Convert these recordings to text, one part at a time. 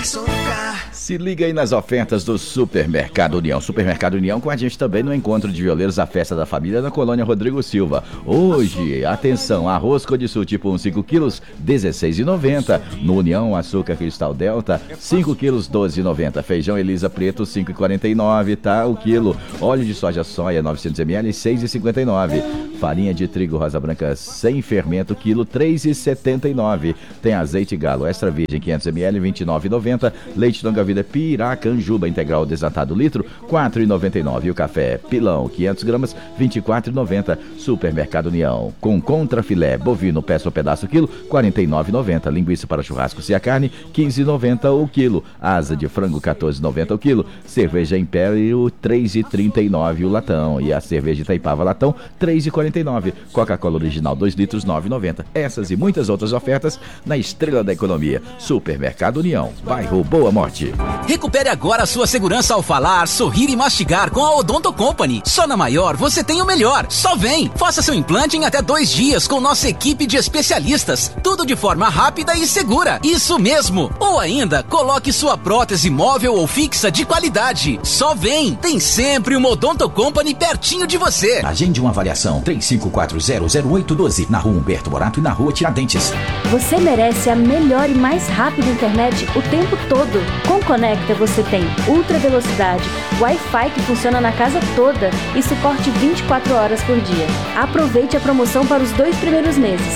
Emerson Car. Se liga aí nas ofertas do Supermercado União. Supermercado União com a gente também no Encontro de Violeiros, a festa da família na Colônia Rodrigo Silva. Hoje, atenção, arroz Codisul tipo 1, 5 quilos, R$16,90. No União, açúcar Cristal Delta, 5 quilos, R$12,90. Feijão Elisa Preto, R$5,49, tá? O quilo. Óleo de soja soia, 900 ml, R$6,59. Farinha de trigo rosa branca sem fermento, quilo, R$3,79. Tem azeite galo extra virgem, 500 ml, R$29,90. Leite longa vida Piracanjuba integral desnatado litro, R$4,99. E o café Pilão, 500 gramas, R$24,90. Supermercado União. Com contrafilé bovino peça ou pedaço quilo, R$49,90. Linguiça para churrasco se a carne, R$15,90 o quilo. Asa de frango, R$14,90 o quilo. Cerveja Império, R$3,39 o latão. E a cerveja Itaipava latão, R$3,49. Coca-Cola original 2 litros, R$9,90. Essas e muitas outras ofertas na Estrela da Economia. Supermercado União, bairro Boa Morte. Recupere agora a sua segurança ao falar, sorrir e mastigar com a Odonto Company. Só na Maior você tem o melhor. Só vem! Faça seu implante em até 2 dias com nossa equipe de especialistas. Tudo de forma rápida e segura. Isso mesmo! Ou ainda, coloque sua prótese móvel ou fixa de qualidade. Só vem! Tem sempre uma Odonto Company pertinho de você. Agende uma avaliação 35400812 na Rua Humberto Morato e na Rua Tiradentes. Você merece a melhor e mais rápida internet o tempo todo. Com Conecta você tem ultra velocidade, Wi-Fi que funciona na casa toda e suporte 24 horas por dia. Aproveite a promoção para os 2 primeiros meses.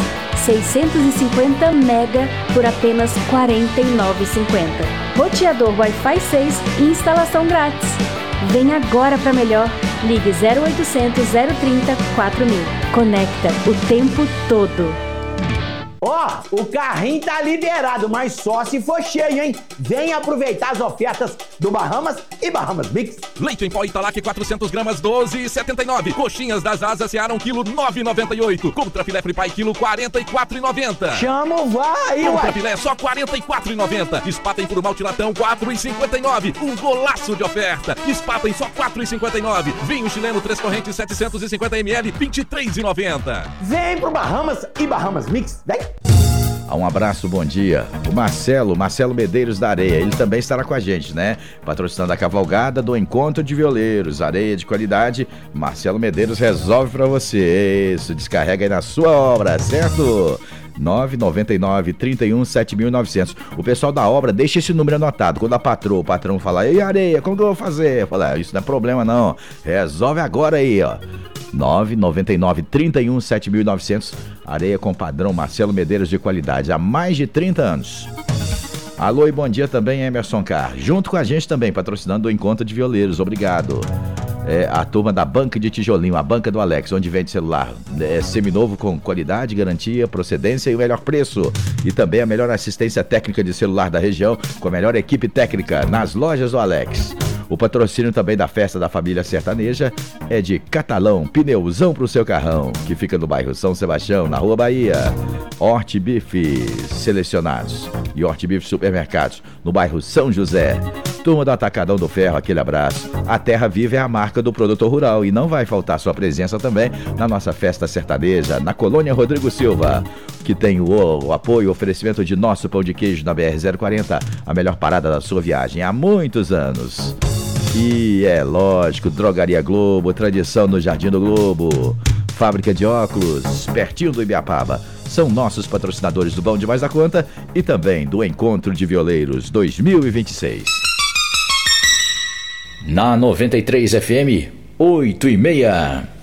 650 mega por apenas R$49,50. Roteador Wi-Fi 6 e instalação grátis. Vem agora para melhor. Ligue 0800 030 4000. Conecta o tempo todo. Ó, o carrinho tá liberado, mas só se for cheio, hein? Vem aproveitar as ofertas do Bahamas e Bahamas Mix. Leite em pó Italac 400 gramas, 12,79. Coxinhas das asas Seara 1 quilo, 9,98. Contrafilé Free Pie quilo, 44,90. Chama o vai, Contrafilé só 44,90. Espatem por malte latão, 4,59. Um golaço de oferta. Espatem só 4,59. Vinho chileno 3 correntes 750 ml, 23,90. Vem pro Bahamas e Bahamas Mix, vem. Um abraço, bom dia. O Marcelo Medeiros da Areia, ele também estará com a gente, né? Patrocinando a cavalgada do Encontro de Violeiros, areia de qualidade. Marcelo Medeiros resolve pra você. Isso, descarrega aí na sua obra, certo? 999-31-7900. O pessoal da obra deixa esse número anotado. Quando o patrão falar, ei, areia, como que eu vou fazer? Eu falo, isso não é problema não. Resolve agora aí, ó. 999-31-7900. Areia com padrão Marcelo Medeiros de qualidade há mais de 30 anos. Alô e bom dia também, Emerson Car. Junto com a gente também, patrocinando o Encontro de Violeiros. Obrigado. A turma da Banca de Tijolinho, a Banca do Alex, onde vende celular seminovo com qualidade, garantia, procedência e o melhor preço. E também a melhor assistência técnica de celular da região, com a melhor equipe técnica nas lojas do Alex. O patrocínio também da festa da família sertaneja é de Catalão, pneuzão pro seu carrão, que fica no bairro São Sebastião, na Rua Bahia. Hortibif selecionados e Hortibif supermercados, no bairro São José. Turma do Atacadão do Ferro, aquele abraço. A Terra Viva é a marca do produtor rural e não vai faltar sua presença também na nossa festa sertaneja, na Colônia Rodrigo Silva, que tem o apoio e oferecimento de nosso pão de queijo na BR-040, a melhor parada da sua viagem há muitos anos. E é lógico, Drogaria Globo, tradição no Jardim do Globo. Fábrica de óculos, pertinho do Ibiapaba. São nossos patrocinadores do Bom Demais da Conta e também do Encontro de Violeiros 2026. Na 93 FM, 8h30.